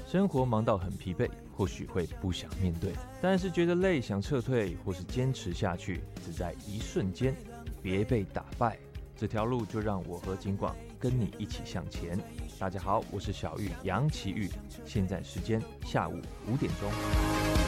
生活忙到很疲惫，或许会不想面对，但是觉得累想撤退，或是坚持下去，只在一瞬间，别被打败。这条路就让我和景广跟你一起向前。大家好，我是小玉杨奇玉，现在时间下午5点钟。